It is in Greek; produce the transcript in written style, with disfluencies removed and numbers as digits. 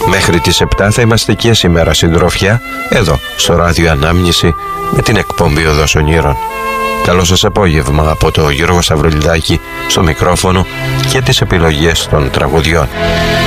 Μέχρι τις 7 θα είμαστε και σήμερα συντροφιά, εδώ στο ράδιο Ανάμνηση, με την εκπομπή Οδός Ονείρων. Καλό σας απόγευμα από το Γιώργο Σταυρολιδάκη στο μικρόφωνο και τις επιλογές των τραγουδιών.